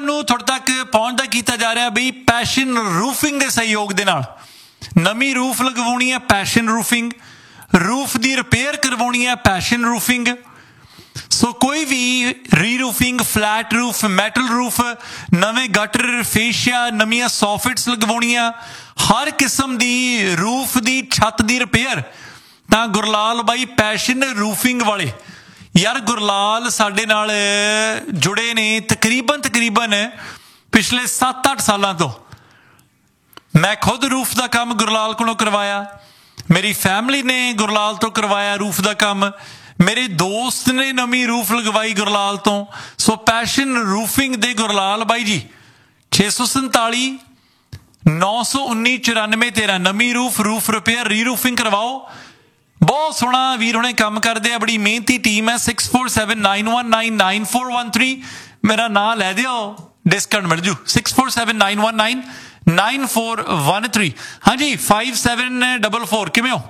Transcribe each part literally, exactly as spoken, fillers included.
ਨੂੰ ਤੁਹਾਡੇ ਤੱਕ ਪਹੁੰਚਦਾ ਕੀਤਾ ਜਾ ਰਿਹਾ ਬਈ ਪੈਸ਼ਨ ਰੂਫਿੰਗ ਦੇ ਸਹਿਯੋਗ ਦੇ ਨਾਲ ਨਵੀਂ ਰੂਫ ਲਗਵਾਉਣੀ ਹੈ ਪੈਸ਼ਨ ਰੂਫਿੰਗ, ਰੂਫ ਦੀ ਰਿਪੇਅਰ ਕਰਵਾਉਣੀ ਹੈ ਪੈਸ਼ਨ ਰੂਫਿੰਗ। ਸੋ ਕੋਈ ਵੀ ਰੀ roofing, flat roof, metal roof, ਨਵੇਂ ਗਟਰ, ਫੇਸ਼ੀਆ, ਨਵੀਆਂ ਸੌਫਿਟਸ ਲਗਵਾਉਣੀਆਂ, ਹਰ ਕਿਸਮ ਦੀ ਰੂਫ ਦੀ ਛੱਤ ਦੀ ਰਿਪੇਅਰ ਤਾਂ ਗੁਰਲਾਲ ਬਾਈ ਪੈਸ਼ਨ ਰੂਫਿੰਗ ਵਾਲੇ। ਯਾਰ ਗੁਰਲਾਲ ਸਾਡੇ ਨਾਲ ਜੁੜੇ ਨੇ ਤਕਰੀਬਨ ਤਕਰੀਬਨ ਪਿਛਲੇ ਸੱਤ ਅੱਠ ਸਾਲਾਂ ਤੋਂ। ਮੈਂ ਖੁਦ ਰੂਫ ਦਾ ਕੰਮ ਗੁਰਲਾਲ ਕੋਲੋਂ ਕਰਵਾਇਆ, ਮੇਰੀ ਫੈਮਿਲੀ ਨੇ ਗੁਰਲਾਲ ਤੋਂ ਕਰਵਾਇਆ ਰੂਫ ਦਾ ਕੰਮ, ਮੇਰੇ ਦੋਸਤ ਨੇ ਨਵੀਂ ਰੂਫ ਲਗਵਾਈ ਗੁਰਲਾਲ ਤੋਂ। ਸੋ ਪੈਸ਼ਨ ਰੂਫਿੰਗ ਦੇ ਗੁਰਲਾਲ ਬਾਈ ਜੀ ਛੇ ਸੌ ਸੰਤਾਲੀ ਨੌ ਸੌ ਉੱਨੀ ਚੁਰਾਨਵੇਂ ਤੇਰਾਂ ਨਵੀਂ ਰੂਫ, ਰੂਫ ਰਿਪੇਅਰ, ਰੀ ਰੂਫਿੰਗ ਕਰਵਾਓ। ਬਹੁਤ ਸੋਹਣਾ ਵੀਰ ਹੁਣੇ ਕੰਮ ਕਰਦੇ ਆ, ਬੜੀ ਮਿਹਨਤੀ ਟੀਮ ਹੈ। Six four seven nine one nine nine four one three ਮੇਰਾ ਨਾਂ ਲੈ ਦਿਓ, ਡਿਸਕਾਊਂਟ ਮਿਲ ਜੂ। Six four seven nine one nine nine four one three. ਹਾਂਜੀ ਫਾਈਵ ਸੈਵਨ ਡਬਲ ਫੋਰ ਕਿਵੇਂ ਹੋ?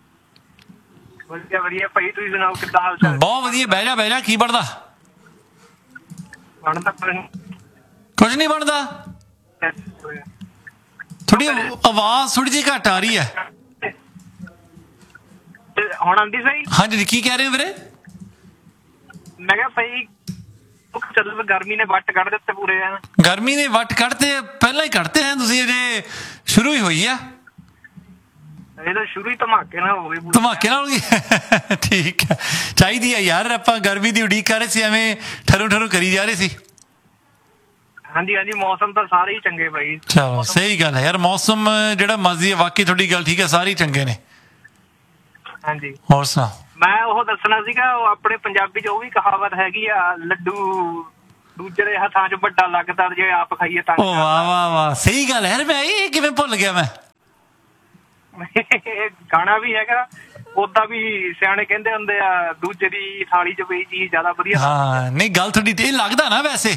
ਵਧੀਆ ਵਧੀਆ ਭਾਈ, ਤੁਸੀਂ ਸੁਣਾਓ ਕਿੱਦਾਂ ਹਾਲ ਚਾਲ? ਬਹੁਤ ਵਧੀਆ। ਬਹਿ ਜਾ ਬਹਿ ਜਾ। ਕੀ ਬਣਦਾ? ਬਣਦਾ ਕੁਝ ਨਹੀਂ ਬਣਦਾ। ਥੋੜੀ ਆਵਾਜ਼ ਥੋੜੀ ਜਿਹੀ ਘੱਟ ਆ ਰਹੀ ਹੈ। ਹੁਣ ਆਂਦੀ ਸਹੀ? ਹਾਂਜੀ ਕੀ ਕਹਿ ਰਹੇ ਹੋ ਵੀਰੇ? ਮੈਂ ਕਿਹਾ ਭਾਈ ਚੱਲ ਗਰਮੀ ਨੇ ਵੱਟ ਕੱਢ ਦਿੱਤੇ ਪੂਰੇ ਆ। ਗਰਮੀ ਨੇ ਵੱਟ ਕੱਢਤੇ? ਪਹਿਲਾਂ ਹੀ ਕੱਢਤੇ ਹੈ ਤੁਸੀਂ, ਅਜੇ ਸ਼ੁਰੂ ਹੀ ਹੋਈ ਆ। ਇਹ ਤਾਂ ਸ਼ੁਰੂ ਹੀ ਧਮਾਕੇ ਨਾਲ ਹੋ ਗਈ। ਧਮਾਕੇ ਨਾਲ ਹੋ ਗਈ? ਠੀਕ ਹੈ, ਚਾਹੀਦੀ ਹੈ ਯਾਰ। ਆਪਾਂ ਗਰਮੀ ਦੀ ਉਡੀਕ ਕਰ ਰਹੇ ਸੀ, ਐਵੇਂ ਠਰੂ ਠਰੂ ਕਰੀ ਜਾ ਰਹੇ ਸੀ। ਹਾਂਜੀ ਹਾਂਜੀ ਮੌਸਮ ਤਾਂ ਸਾਰੇ ਹੀ ਚੰਗੇ ਭਾਈ। ਚਲੋ ਸਹੀ ਗੱਲ ਹੈ ਯਾਰ, ਮੌਸਮ ਜਿਹੜਾ ਮਰਜ਼ੀ ਹੈ। ਵਾਕਈ ਤੁਹਾਡੀ ਗੱਲ ਠੀਕ ਹੈ, ਸਾਰੇ ਹੀ ਚੰਗੇ ਨੇ। ਹਾਂਜੀ ਹੋਰ ਸੁਣਾ। ਮੈਂ ਉਹ ਦੱਸਣਾ ਸੀਗਾ, ਉਹ ਆਪਣੇ ਪੰਜਾਬੀ 'ਚ ਉਹ ਵੀ ਕਹਾਵਤ ਹੈਗੀ ਆ, ਲੱਡੂ ਦੂਜੇ ਦੇ ਹੱਥਾਂ 'ਚ ਵੱਡਾ ਲੱਗਦਾ ਜੇ ਆਪ ਖਾਈਏ ਤਾਂ। ਓ ਵਾਹ ਵਾਹ ਵਾਹ, ਸਹੀ ਗੱਲ ਹੈ। ਮੈਂ ਇਹ ਕਿਵੇਂ ਭੁੱਲ ਗਿਆ ਮੈਂ। ਗਾਣਾ ਵੀ ਹੈਗਾ, ਓਦਾਂ ਵੀ ਸਿਆਣੇ ਕਹਿੰਦੇ ਹੁੰਦੇ ਆ ਦੂਜੇ ਦੀ ਥਾਲੀ 'ਚ ਪਈ ਚੀਜ਼ ਜ਼ਿਆਦਾ ਵਧੀਆ। ਹਾਂ ਨਹੀਂ ਗੱਲ ਤੁਹਾਡੀ ਇਹ ਲੱਗਦਾ ਨਾ ਵੈਸੇ।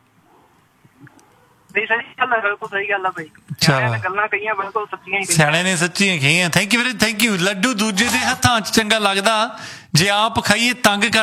ਨਹੀਂ ਸਹੀ ਗੱਲ ਹੈ, ਬਿਲਕੁਲ ਸਹੀ ਗੱਲ ਆ ਭਾਈ। ਸਿਆਣਿਆਂ ਗੱਲਾਂ ਕਹੀਆਂ ਬਿਲਕੁਲ ਸੱਚੀਆਂ ਹੀ, ਸਿਆਣੇ ਨੇ ਸੱਚੀਆਂ ਕਹੀਆਂ। ਥੈਂਕ ਯੂ ਵੀਰੇ, ਥੈਂਕ ਯੂ। ਲੱਡੂ ਦੂਜੇ ਦੇ ਹੱਥਾਂ 'ਚ ਚੰਗਾ ਲੱਗਦਾ ਜੇ ਆਪ ਖਾਈਏ ਤੰਗ ਕਰ